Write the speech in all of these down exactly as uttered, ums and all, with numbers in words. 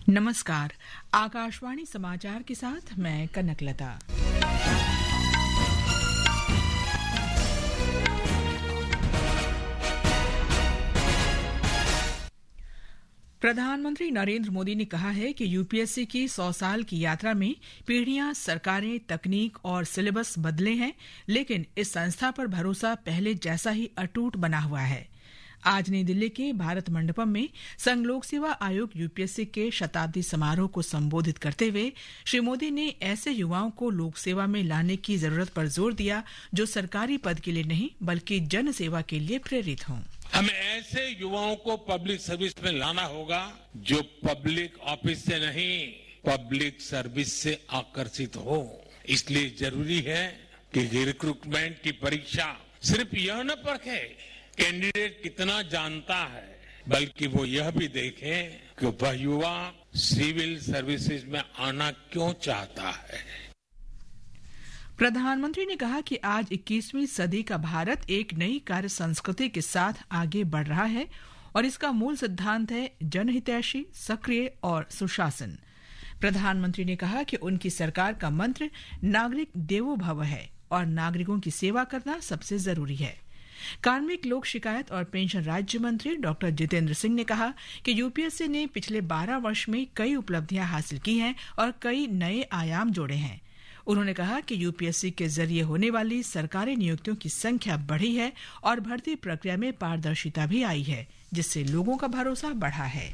नमस्कार, आकाशवाणी समाचार के साथ मैं कनकलता। प्रधानमंत्री नरेंद्र मोदी ने कहा है कि यूपीएससी की सौ साल की यात्रा में पीढ़ियां, सरकारें, तकनीक और सिलेबस बदले हैं, लेकिन इस संस्था पर भरोसा पहले जैसा ही अटूट बना हुआ है। आज नई दिल्ली के भारत मंडपम में संघ लोक सेवा आयोग यूपीएससी के शताब्दी समारोह को संबोधित करते हुए श्री मोदी ने ऐसे युवाओं को लोक सेवा में लाने की जरूरत पर जोर दिया जो सरकारी पद के लिए नहीं बल्कि जन सेवा के लिए प्रेरित हों। हमें ऐसे युवाओं को पब्लिक सर्विस में लाना होगा जो पब्लिक ऑफिस से नहीं, पब्लिक सर्विस से आकर्षित हो। इसलिए जरूरी है कि रिक्रूटमेंट की परीक्षा सिर्फ यह न परखे कैंडिडेट कितना जानता है, बल्कि वो यह भी देखे कि वह युवा सिविल सर्विसेज में आना क्यों चाहता है। प्रधानमंत्री ने कहा कि आज इक्कीसवीं सदी का भारत एक नई कार्य संस्कृति के साथ आगे बढ़ रहा है और इसका मूल सिद्धांत है जनहितैषी, सक्रिय और सुशासन। प्रधानमंत्री ने कहा कि उनकी सरकार का मंत्र नागरिक देवो भव है और नागरिकों की सेवा करना सबसे जरूरी है। कार्मिक, लोक शिकायत और पेंशन राज्य मंत्री डॉक्टर जितेंद्र सिंह ने कहा कि यूपीएससी ने पिछले बारह वर्ष में कई उपलब्धियां हासिल की हैं और कई नए आयाम जोड़े हैं। उन्होंने कहा कि यूपीएससी के जरिए होने वाली सरकारी नियुक्तियों की संख्या बढ़ी है और भर्ती प्रक्रिया में पारदर्शिता भी आई है, जिससे लोगों का भरोसा बढ़ा है।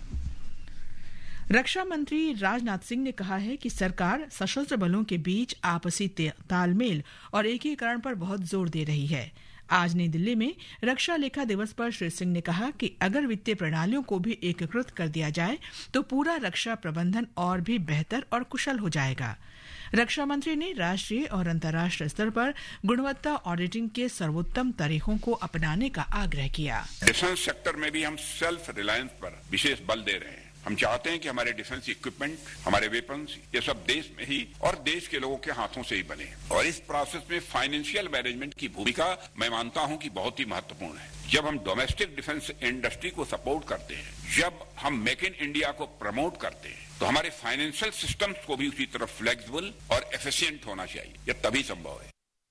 रक्षा मंत्री राजनाथ सिंह ने कहा है कि सरकार सशस्त्र बलों के बीच आपसी तालमेल और एकीकरण पर बहुत जोर दे रही है। आज नई दिल्ली में रक्षा लेखा दिवस पर श्री सिंह ने कहा कि अगर वित्तीय प्रणालियों को भी एकीकृत कर दिया जाए तो पूरा रक्षा प्रबंधन और भी बेहतर और कुशल हो जाएगा। रक्षा मंत्री ने राष्ट्रीय और अंतर्राष्ट्रीय स्तर पर गुणवत्ता ऑडिटिंग के सर्वोत्तम तरीकों को अपनाने का आग्रह किया। डिफेंस सेक्टर में भी हम सेल्फ रिलायंस पर विशेष बल दे रहे हैं। हम चाहते हैं कि हमारे डिफेंस इक्विपमेंट, हमारे वेपन्स, ये सब देश में ही और देश के लोगों के हाथों से ही बने। और इस प्रोसेस में फाइनेंशियल मैनेजमेंट की भूमिका मैं मानता हूं कि बहुत ही महत्वपूर्ण है। जब हम डोमेस्टिक डिफेंस इंडस्ट्री को सपोर्ट करते हैं, जब हम मेक इन इंडिया को प्रमोट करते हैं, तो हमारे फाइनेंशियल सिस्टम्स को भी उसी तरह फ्लेक्सिबल और एफिशिएंट होना चाहिए। यह तभी संभव है।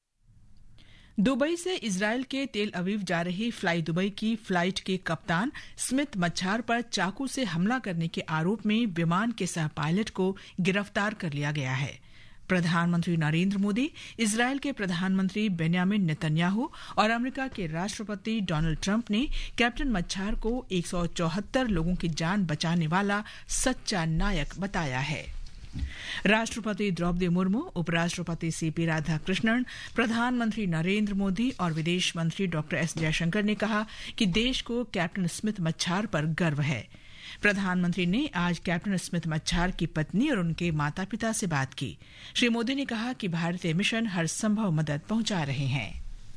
दुबई से इजरायल के तेल अवीव जा रही फ्लाई दुबई की फ्लाइट के कप्तान स्मिथ मच्छार पर चाकू से हमला करने के आरोप में विमान के सह पायलट को गिरफ्तार कर लिया गया है। प्रधानमंत्री नरेंद्र मोदी, इजरायल के प्रधानमंत्री बेन्यामिन नेतन्याहू और अमेरिका के राष्ट्रपति डोनाल्ड ट्रंप ने कैप्टन मच्छार को एक सौ चौहत्तर लोगों की जान बचाने वाला सच्चा नायक बताया है। राष्ट्रपति द्रौपदी मुर्मू, उपराष्ट्रपति सीपी राधाकृष्णन, प्रधानमंत्री नरेंद्र मोदी और विदेश मंत्री डॉक्टर एस जयशंकर ने कहा कि देश को कैप्टन स्मिथ मच्छार पर गर्व है। प्रधानमंत्री ने आज कैप्टन स्मिथ मच्छार की पत्नी और उनके माता पिता से बात की। श्री मोदी ने कहा कि भारतीय मिशन हर संभव मदद पहुंचा रहे हैं।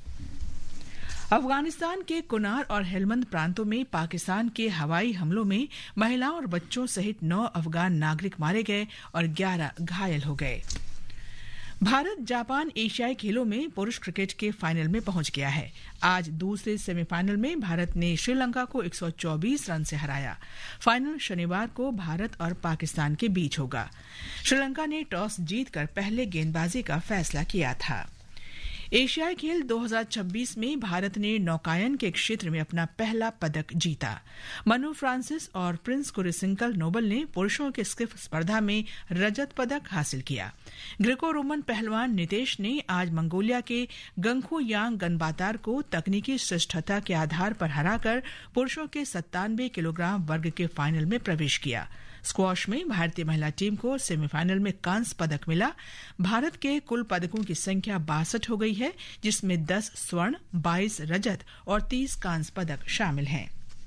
अफगानिस्तान के कुनार और हेलमंद प्रांतों में पाकिस्तान के हवाई हमलों में महिलाओं और बच्चों सहित नौ अफगान नागरिक मारे गए और ग्यारह घायल हो गए। भारत जापान एशियाई खेलों में पुरुष क्रिकेट के फाइनल में पहुंच गया है। आज दूसरे सेमीफाइनल में भारत ने श्रीलंका को एक सौ चौबीस रन से हराया। फाइनल शनिवार को भारत और पाकिस्तान के बीच होगा। श्रीलंका ने टॉस जीतकर पहले गेंदबाजी का फैसला किया था। एशियाई खेल दो हज़ार छब्बीस में भारत ने नौकायन के क्षेत्र में अपना पहला पदक जीता। मनु फ्रांसिस और प्रिंस कुरिसिंकल नोबल ने पुरुषों के स्किफ स्पर्धा में रजत पदक हासिल किया। ग्रीको रोमन पहलवान नितेश ने आज मंगोलिया के गंखू यांग गनबातार को तकनीकी श्रेष्ठता के आधार पर हराकर पुरुषों के सत्तानवे किलोग्राम वर्ग के फाइनल में प्रवेश किया। स्क्वॉश में भारतीय महिला टीम को सेमीफाइनल में कांस्य पदक मिला। भारत के कुल पदकों की संख्या बासठ हो गई है, जिसमें दस स्वर्ण, बाईस रजत और तीस कांस्य पदक शामिल हैं।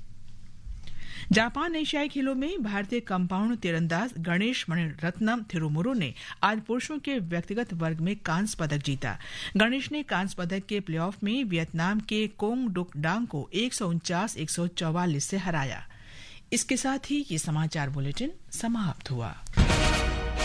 जापान एशियाई खेलों में भारतीय कंपाउंड तीरंदाज गणेश मणिरत्नम थिरुमुरु ने आज पुरुषों के व्यक्तिगत वर्ग में कांस्य पदक जीता। गणेश ने कांस्य पदक के प्लेऑफ में वियतनाम के कोंग डुक डांग को एक सौ उनचास एक सौ चौवालीस से हराया। इसके साथ ही ये समाचार बुलेटिन समाप्त हुआ।